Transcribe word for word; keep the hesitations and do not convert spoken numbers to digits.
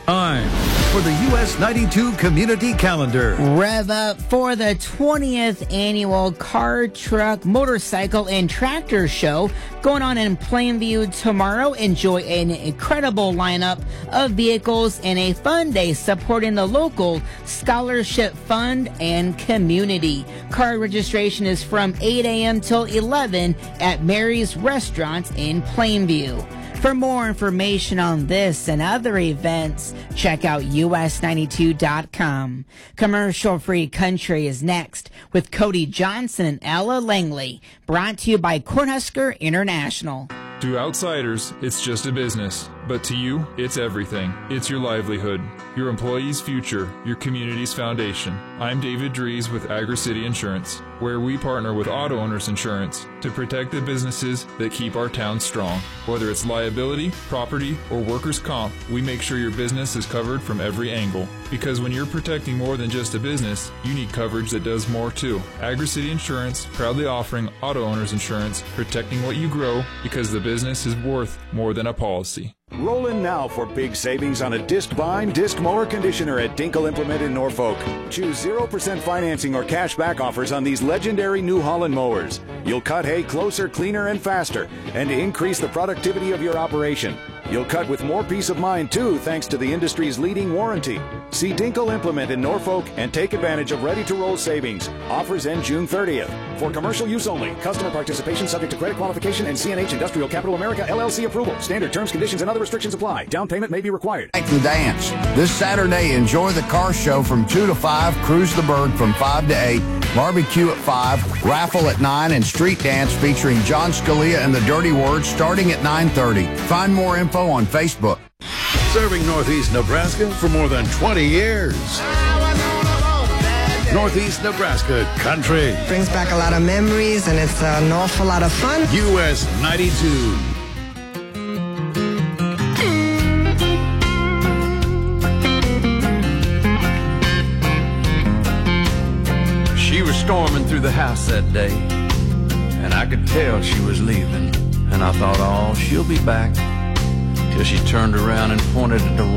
Time for the U S ninety-two Community Calendar. Rev up for the twentieth annual Car, Truck, Motorcycle, and Tractor Show going on in Plainview tomorrow. Enjoy an incredible lineup of vehicles and a fun day supporting the local scholarship fund and community. Car registration is from eight a.m. till eleven at Mary's Restaurant in Plainview. For more information on this and other events, check out U S ninety-two dot com. Commercial-free country is next with Cody Johnson and Ella Langley, brought to you by Cornhusker International. To outsiders, it's just a business. But to you, it's everything. It's your livelihood, your employees' future, your community's foundation. I'm David Dries with Agri-City Insurance, where we partner with Auto Owners Insurance to protect the businesses that keep our town strong. Whether it's liability, property, or workers' comp, we make sure your business is covered from every angle. Because when you're protecting more than just a business, you need coverage that does more too. Agri-City Insurance, proudly offering Auto Owners Insurance, protecting what you grow because the business is worth more than a policy. Roll in now for big savings on a disc bind, disc mower conditioner at Dinkle Implement in Norfolk. Choose zero percent financing or cash back offers on these legendary New Holland mowers. You'll cut hay closer, cleaner, and faster, and increase the productivity of your operation. You'll cut with more peace of mind, too, thanks to the industry's leading warranty. See Dinkle Implement in Norfolk and take advantage of ready-to-roll savings. Offers end June thirtieth. For commercial use only. Customer participation subject to credit qualification and C N H Industrial Capital America L L C approval. Standard terms, conditions, and other restrictions apply. Down payment may be required. And dance. This Saturday, enjoy the car show from two to five, Cruise the Bird from five to eight, barbecue at five, raffle at nine, and street dance featuring John Scalia and the Dirty Words starting at nine thirty. Find more info on Facebook. Serving Northeast Nebraska for more than twenty years. Northeast Nebraska Country. Brings back a lot of memories, and it's an awful lot of fun. U S ninety-two. She was storming through the house that day, and I could tell she was leaving. And I thought, oh, she'll be back. Till she turned around and pointed at the